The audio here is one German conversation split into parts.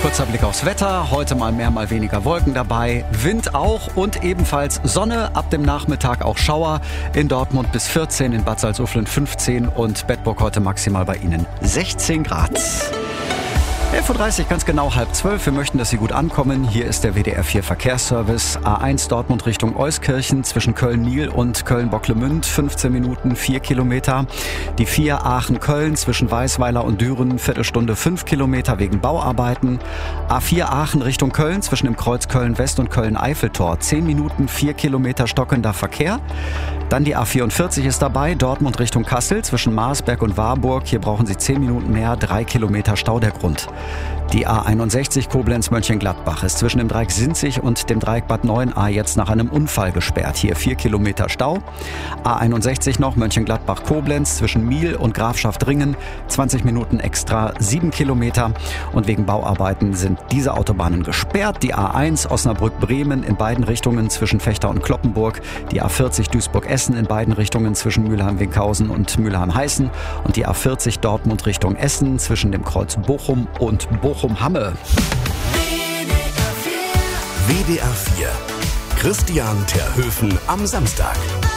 Kurzer Blick aufs Wetter. Heute mal mehr, mal weniger Wolken dabei. Wind auch und ebenfalls Sonne. Ab dem Nachmittag auch Schauer. In Dortmund bis 14, in Bad Salzuflen 15 und Bedburg heute maximal bei Ihnen 16 Grad. 11.30 Uhr, ganz genau 11:30. Wir möchten, dass Sie gut ankommen. Hier ist der WDR 4 Verkehrsservice. A1 Dortmund Richtung Euskirchen zwischen Köln-Niel und Köln-Bocklemünd. 15 Minuten, 4 Kilometer. Die 4 Aachen-Köln zwischen Weißweiler und Düren. Viertelstunde, 5 Kilometer wegen Bauarbeiten. A4 Aachen Richtung Köln zwischen dem Kreuz Köln-West und Köln-Eiffeltor. 10 Minuten, 4 Kilometer stockender Verkehr. Dann die A44 ist dabei. Dortmund Richtung Kassel zwischen Marsberg und Warburg. Hier brauchen Sie 10 Minuten mehr. 3 Kilometer Stau der Grund. Die A61 Koblenz-Mönchengladbach ist zwischen dem Dreieck Sinzig und dem Dreieck Bad 9a jetzt nach einem Unfall gesperrt. Hier 4 Kilometer Stau. A61 noch Mönchengladbach-Koblenz zwischen Miel und Grafschaft-Ringen. 20 Minuten extra, 7 Kilometer. Und wegen Bauarbeiten sind diese Autobahnen gesperrt. Die A1 Osnabrück-Bremen in beiden Richtungen zwischen Vechta und Cloppenburg. Die A40 Duisburg-Essen in beiden Richtungen zwischen Mülheim-Winkhausen und Mülheim-Heißen. Und die A40 Dortmund Richtung Essen zwischen dem Kreuz Bochum und Bochum-Hamme. WDR 4. Christian Terhöfen am Samstag.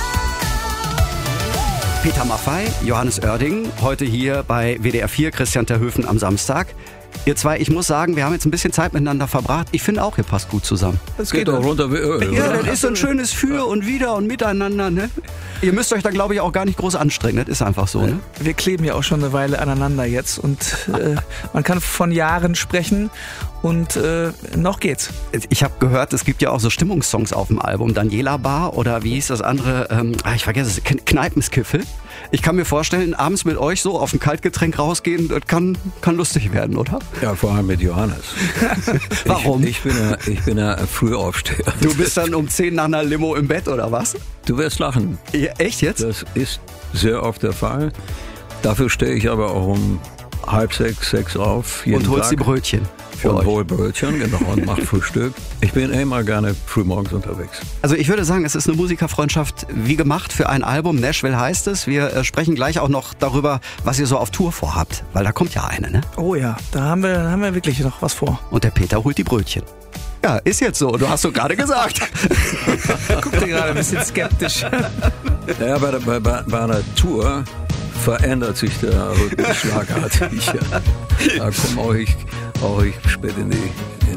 Peter Maffay, Johannes Oerding, heute hier bei WDR 4, Christian Terhöfen am Samstag. Ihr zwei, ich muss sagen, wir haben jetzt ein bisschen Zeit miteinander verbracht. Ich finde auch, ihr passt gut zusammen. Das geht doch runter wie Öl. Ja, das ist so ein schönes Für und Wider und Miteinander. Ne? Ihr müsst euch da, glaube ich, auch gar nicht groß anstrengen. Das ist einfach so. Ne? Wir kleben ja auch schon eine Weile aneinander jetzt und man kann von Jahren sprechen und noch geht's. Ich habe gehört, es gibt ja auch so Stimmungssongs auf dem Album. Daniela Bar oder wie hieß das andere? Ich vergesse es. Kneipenskiffel. Ich kann mir vorstellen, abends mit euch so auf ein Kaltgetränk rausgehen, das kann lustig werden, oder? Ja, vor allem mit Johannes. Warum? Ich bin ja Frühaufsteher. Du bist dann um 10 nach einer Limo im Bett, oder was? Du wirst lachen. Ja, echt jetzt? Das ist sehr oft der Fall. Dafür stehe ich aber auch um 5:30, 6 auf. Und holst die Brötchen für euch. Und hol Brötchen, genau, und mach Frühstück. Ich bin immer gerne frühmorgens unterwegs. Also ich würde sagen, es ist eine Musikerfreundschaft wie gemacht für ein Album. Nashville heißt es. Wir sprechen gleich auch noch darüber, was ihr so auf Tour vorhabt. Weil da kommt ja eine, ne? Oh ja, da haben wir wirklich noch was vor. Und der Peter holt die Brötchen. Ja, ist jetzt so. Du hast doch gerade gesagt. Guckt ihr gerade ein bisschen skeptisch. Ja, bei einer Tour verändert sich der Rhythmus schlagartig. Da komme auch ich spät in die